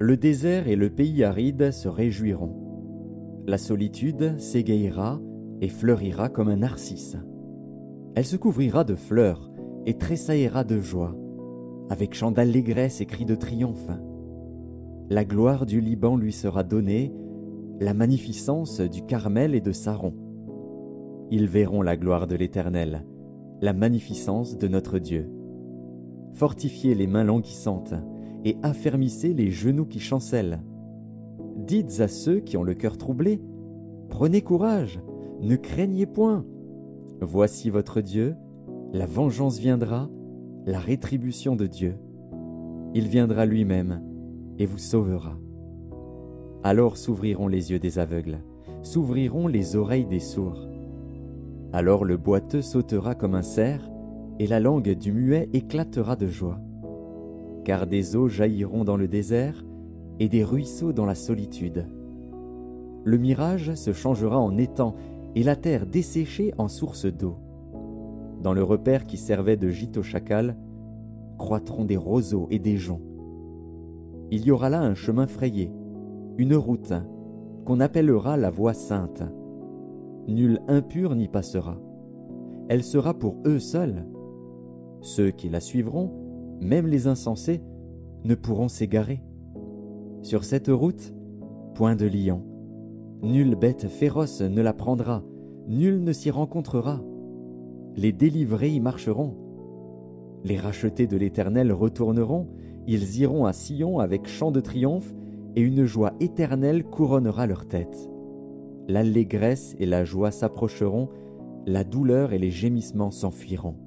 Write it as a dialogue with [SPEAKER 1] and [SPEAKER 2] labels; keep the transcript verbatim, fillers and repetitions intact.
[SPEAKER 1] Le désert et le pays aride se réjouiront. La solitude s'égayera et fleurira comme un narcisse. Elle se couvrira de fleurs et tressaillera de joie, avec chants d'allégresse et cris de triomphe. La gloire du Liban lui sera donnée, la magnificence du Carmel et de Saron. Ils verront la gloire de l'Éternel, la magnificence de notre Dieu. Fortifiez les mains languissantes et affermissez les genoux qui chancellent. Dites à ceux qui ont le cœur troublé, prenez courage, ne craignez point. Voici votre Dieu, la vengeance viendra, la rétribution de Dieu. Il viendra lui-même et vous sauvera. Alors s'ouvriront les yeux des aveugles, s'ouvriront les oreilles des sourds. Alors le boiteux sautera comme un cerf, et la langue du muet éclatera de joie. Car des eaux jailliront dans le désert, et des ruisseaux dans la solitude. Le mirage se changera en étang, et la terre desséchée en source d'eau. Dans le repaire qui servait de gîte au chacal, croîtront des roseaux et des joncs. Il y aura là un chemin frayé, une route, qu'on appellera la voie sainte. Nul impur n'y passera. Elle sera pour eux seuls. Ceux qui la suivront, même les insensés, ne pourront s'égarer. Sur cette route, point de lion. Nulle bête féroce ne la prendra, nul ne s'y rencontrera. Les délivrés y marcheront. Les rachetés de l'Éternel retourneront, ils iront à Sion avec chant de triomphe, et une joie éternelle couronnera leur tête. L'allégresse et la joie s'approcheront, la douleur et les gémissements s'enfuiront.